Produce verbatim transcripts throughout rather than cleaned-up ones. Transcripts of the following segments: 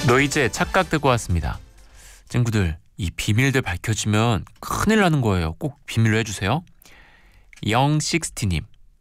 노이즈의 착각 듣고 왔습니다. 친구들, 이 비밀들 밝혀지면 큰일 나는 거예요. 꼭 비밀로 해주세요. 영식스티님,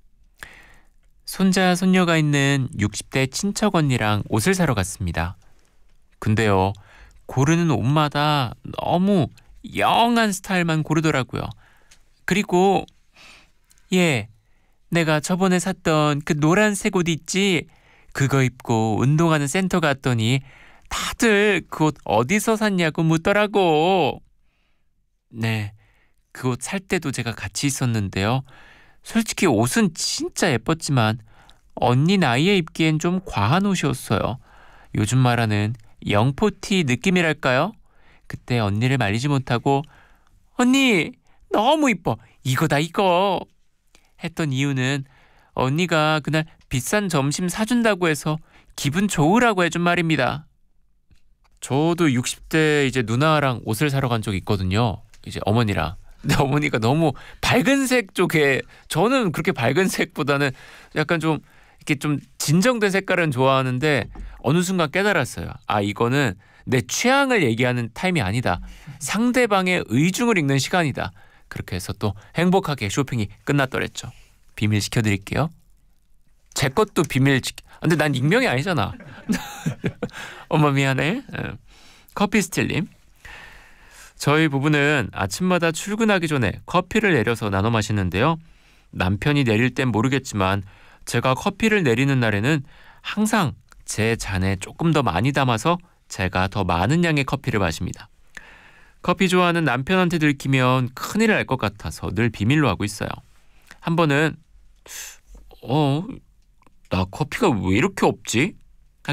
손자 손녀가 있는 육십 대 친척 언니랑 옷을 사러 갔습니다. 근데요, 고르는 옷마다 너무 영한 스타일만 고르더라고요. 그리고 예, 내가 저번에 샀던 그 노란색 옷 있지? 그거 입고 운동하는 센터 갔더니 다들 그 옷 어디서 샀냐고 묻더라고. 네, 그 옷 살 때도 제가 같이 있었는데요. 솔직히 옷은 진짜 예뻤지만 언니 나이에 입기엔 좀 과한 옷이었어요. 요즘 말하는 영포티 느낌이랄까요? 그때 언니를 말리지 못하고 언니 너무 이뻐, 이거다 이거 했던 이유는 언니가 그날 비싼 점심 사준다고 해서 기분 좋으라고 해준 말입니다. 저도 육십 대 이제 누나랑 옷을 사러 간 적이 있거든요. 이제 어머니랑. 근데 어머니가 너무 밝은 색 쪽에, 저는 그렇게 밝은 색보다는 약간 좀 이렇게 좀 진정된 색깔은 좋아하는데 어느 순간 깨달았어요. 아, 이거는 내 취향을 얘기하는 타임이 아니다. 상대방의 의중을 읽는 시간이다. 그렇게 해서 또 행복하게 쇼핑이 끝났더랬죠. 비밀 시켜드릴게요. 제 것도 비밀 지켜. 근데 난 익명이 아니잖아. 엄마 미안해. 커피스틸님, 저희 부부는 아침마다 출근하기 전에 커피를 내려서 나눠 마시는데요. 남편이 내릴 땐 모르겠지만 제가 커피를 내리는 날에는 항상 제 잔에 조금 더 많이 담아서 제가 더 많은 양의 커피를 마십니다. 커피 좋아하는 남편한테 들키면 큰일 날 것 같아서 늘 비밀로 하고 있어요. 한 번은 어, 나 커피가 왜 이렇게 없지?